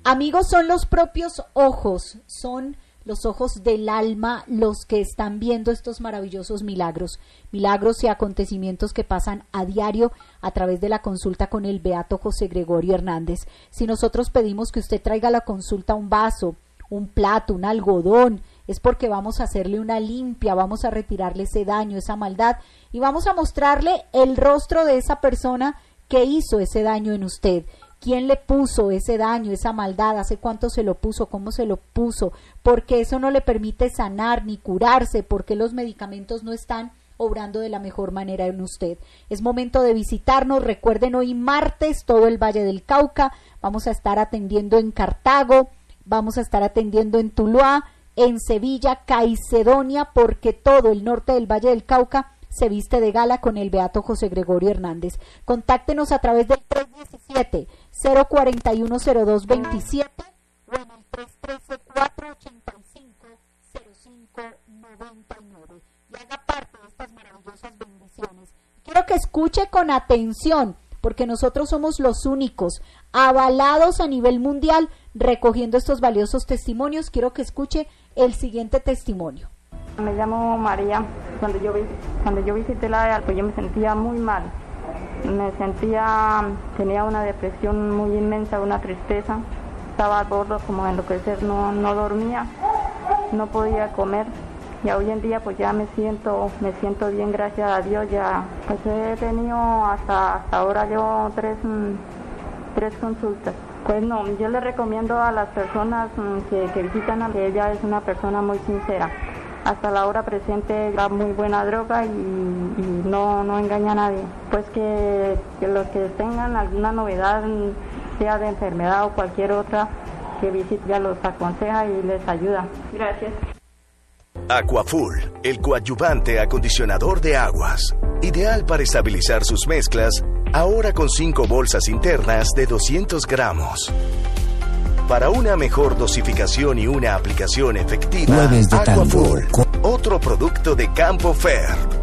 Amigos, son los propios ojos, son los ojos del alma los que están viendo estos maravillosos milagros y acontecimientos que pasan a diario a través de la consulta con el beato José Gregorio Hernández. Si nosotros pedimos que usted traiga a la consulta un vaso, un plato, un algodón, es porque vamos a hacerle una limpia, vamos a retirarle ese daño, esa maldad, y vamos a mostrarle el rostro de esa persona que hizo ese daño en usted. ¿Quién le puso ese daño, esa maldad? ¿Hace cuánto se lo puso? ¿Cómo se lo puso? Porque eso no le permite sanar ni curarse, porque los medicamentos no están obrando de la mejor manera en usted. Es momento de visitarnos. Recuerden, hoy martes, todo el Valle del Cauca. Vamos a estar atendiendo en Cartago, vamos a estar atendiendo en Tuluá, en Sevilla, Caicedonia, porque todo el norte del Valle del Cauca se viste de gala con el beato José Gregorio Hernández. Contáctenos a través del 317-041-0227 o en el 313-485-0599 y haga parte de estas maravillosas bendiciones. Quiero que escuche con atención, porque nosotros somos los únicos avalados a nivel mundial recogiendo estos valiosos testimonios. Quiero que escuche el siguiente testimonio. Me llamo María. Cuando yo visité la pues yo me sentía muy mal. Tenía una depresión muy inmensa, una tristeza. Estaba al borde como de enloquecer, no dormía, no podía comer. Y hoy en día pues ya me siento bien, gracias a Dios. Ya pues he tenido hasta ahora yo tres consultas. Pues no, yo le recomiendo a las personas que visitan a ella, es una persona muy sincera. Hasta la hora presente da muy buena droga y no engaña a nadie. Pues que los que tengan alguna novedad, sea de enfermedad o cualquier otra, que visite, ya los aconseja y les ayuda. Gracias. Aquafull, el coadyuvante acondicionador de aguas. Ideal para estabilizar sus mezclas, ahora con 5 bolsas internas de 200 gramos. Para una mejor dosificación y una aplicación efectiva, Aquafull, otro producto de Campo Fer.